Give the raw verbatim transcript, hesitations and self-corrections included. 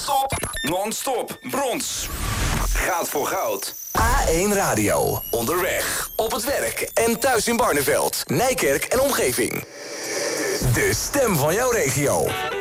Non-stop. Non-stop. Brons. Gaat voor goud. A één Radio. Onderweg, op het werk en thuis in Barneveld, Nijkerk en omgeving. De stem van jouw regio.